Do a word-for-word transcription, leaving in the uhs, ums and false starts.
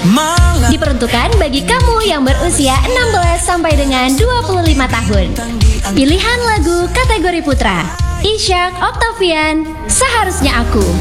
Diperuntukkan bagi kamu yang berusia enam belas sampai dengan dua puluh lima tahun. Pilihan lagu kategori putra Ishak Octavian, Seharusnya Aku.